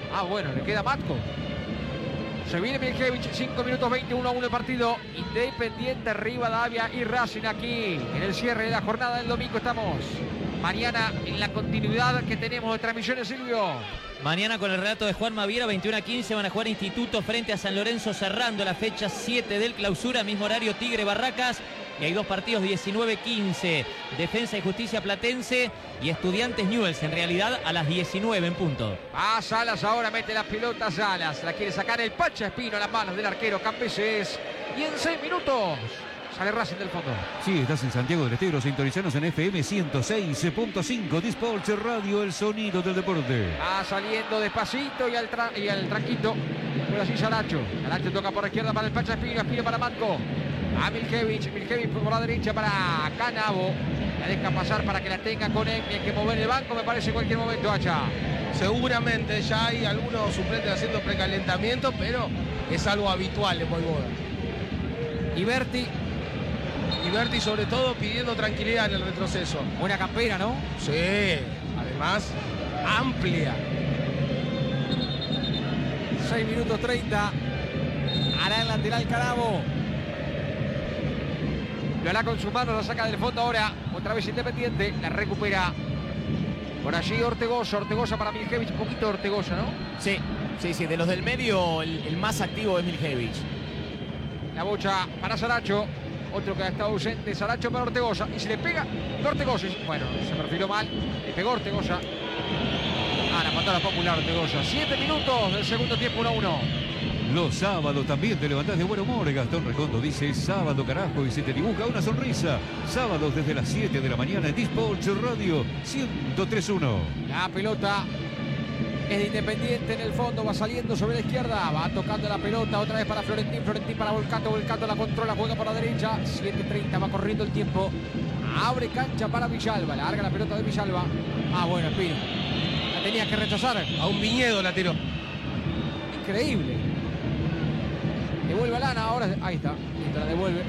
Ah, bueno, le queda Matko. Se viene Miljevic, 5 minutos 21-1 el partido. Independiente, Rivadavia y Racing aquí en el cierre de la jornada del domingo. Estamos mañana en la continuidad que tenemos de transmisiones, Silvio. Mañana con el relato de Juan Maviera, 21:15 van a jugar Instituto frente a San Lorenzo, cerrando la fecha 7 del clausura, mismo horario Tigre Barracas. Y hay dos partidos, 19:15, Defensa y Justicia Platense y Estudiantes Newell's, en realidad a las 19 en punto. Salas ahora mete la pelota, Salas. La quiere sacar el Pacha Espino a las manos del arquero Campeses. Y en 6 minutos sale Racing del fondo. Sí, estás en Santiago del Estero, sintonizanos en FM 106.5, Disport Radio, el sonido del deporte. Va saliendo despacito y al tranquito. Por así Saracho. Saracho toca por la izquierda para el Pacha Espino, Espino para Matko. A Miljevic por la derecha para Canavo. La deja pasar para que la tenga con él. Hay que mover el banco, me parece, en cualquier momento, Hacha. Seguramente ya hay algunos suplentes haciendo precalentamiento, pero es algo habitual en Voivoda. Y Berti sobre todo pidiendo tranquilidad en el retroceso. Buena campera, ¿no? Sí, además amplia. 6 minutos 30. Hará el lateral Canavo. Lo hará con sus manos, la saca del fondo ahora. Otra vez Independiente, la recupera. Por allí Ortegoza para Miljevic. Un poquito Ortegoza, ¿no? Sí, de los del medio el más activo es Miljevic. La bocha para Saracho. Otro que ha estado ausente, Saracho para Ortegoza. Y se le pega Ortegoza. Bueno, se perfiló mal. Le pegó Ortegoza. La mandó a la popular Ortegoza. 7 minutos del segundo tiempo, 1-1. Los sábados también te levantás de buen humor. Gastón Recondo dice sábado, carajo, y se te dibuja una sonrisa. Sábados desde las 7 de la mañana en Disport Radio 103.1. La pelota es de Independiente en el fondo, va saliendo sobre la izquierda, va tocando la pelota otra vez para Florentín para Volcato la controla, juega por la derecha. 7:30, va corriendo el tiempo. Abre cancha para Villalba, larga la pelota de Villalba. Bueno, Espino, la tenía que rechazar. A un viñedo la tiró. Increíble. Devuelve a Lana, ahora ahí está, la devuelve.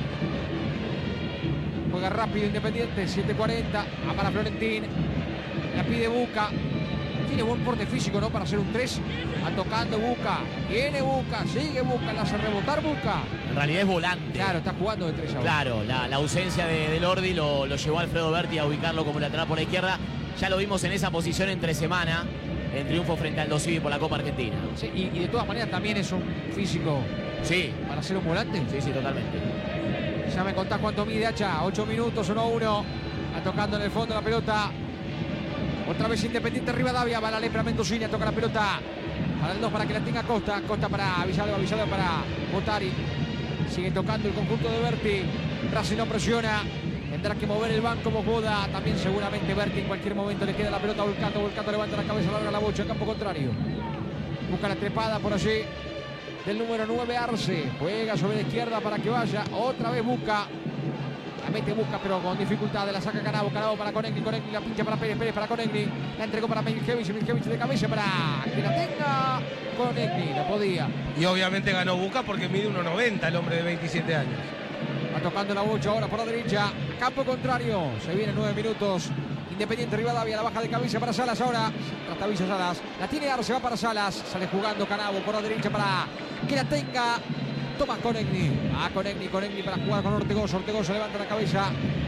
Juega rápido Independiente, 7:40, va para Florentín, la pide Buca. Tiene buen porte físico, ¿no? Para hacer un 3. Va tocando Buca, viene Buca, sigue Buca, la hace rebotar Buca. En realidad es volante. Claro, está jugando de 3 ahora. Claro, la ausencia de Lordi lo llevó a Alfredo Berti a ubicarlo como lateral por la izquierda. Ya lo vimos en esa posición entre semana, en triunfo frente al Dosivi por la Copa Argentina. Sí, y de todas maneras también es un físico. Sí. ¿Para ser un volante? Sí, totalmente. Ya me contás cuánto mide Hacha. 8 minutos, 1-1. Va tocando en el fondo la pelota. Otra vez Independiente Rivadavia. Va la lepra Mendocina. Toca la pelota. Para el 2 para que la tenga Costa. Costa para Villalba. Villalba para Botari. Sigue tocando el conjunto de Berti. Racing no presiona. Tendrá que mover el banco Bojoda. También seguramente Berti en cualquier momento le queda la pelota a Volcato. Volcato levanta la cabeza, larga la bocha. Campo contrario. Busca la trepada por allí del número 9 Arce, juega sobre la izquierda para que vaya, otra vez Buca, la mete Buca pero con dificultad, la saca Canavo para Conegni, la pincha para Pérez para Conegni, la entregó para Miljevic de cabeza para que la tenga Conegni, no podía. Y obviamente ganó Buca porque mide 1.90 el hombre de 27 años. Va tocando la bocha ahora por la derecha, campo contrario, se vienen 9 minutos. Independiente Rivadavia, la baja de cabeza para Salas ahora. Trastavilla Salas. La tiene Arce, va para Salas. Sale jugando Canavo por la derecha para que la tenga Tomás Conegni. Conegni para jugar con Ortegoza. Ortegoza levanta la cabeza.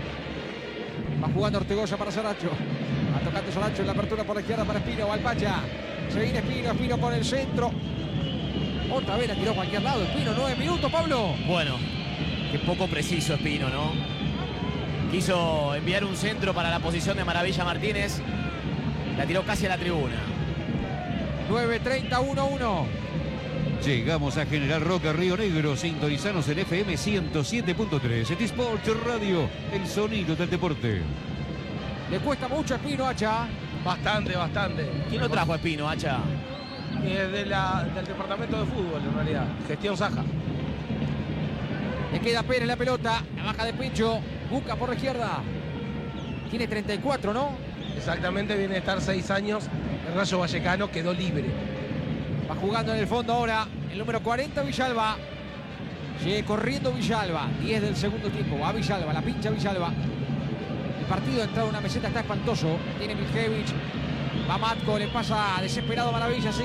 Va jugando Ortegoza para Saracho. Va tocando Saracho en la apertura por la izquierda para Espino. Va al Pacha. Se viene Espino con el centro. Otra vez la tiró a cualquier lado. Espino, 9 minutos, Pablo. Bueno, qué poco preciso Espino, ¿no? Quiso enviar un centro para la posición de Maravilla Martínez. La tiró casi a la tribuna. 9:30, 1-1. Llegamos a General Roca, Río Negro. Sintonizanos en FM 107.3. Disport Radio, el sonido del deporte. Le cuesta mucho a Espino, Hacha. Bastante. ¿Quién lo trajo a Espino, Hacha? Del departamento de fútbol, en realidad. Gestión Saja. Le queda Pérez la pelota. La baja de pecho. Buca por la izquierda. Tiene 34, ¿no? Exactamente, viene a estar 6 años. El Rayo Vallecano quedó libre. Va jugando en el fondo ahora el número 40 Villalba. Sigue corriendo Villalba. 10 del segundo tiempo. Va Villalba, la pincha Villalba. El partido de entrar a una meseta está espantoso. Tiene Miljevic. Va Matko, le pasa desesperado a Maravilla.